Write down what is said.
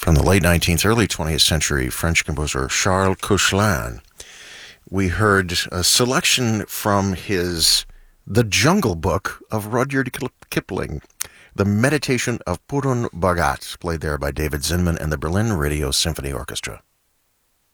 from the late 19th, early 20th century French composer Charles Koechlin. We heard a selection from his The Jungle Book of Rudyard Kipling, The Meditation of Purun Bhagat, played there by David Zinman and the Berlin Radio Symphony Orchestra.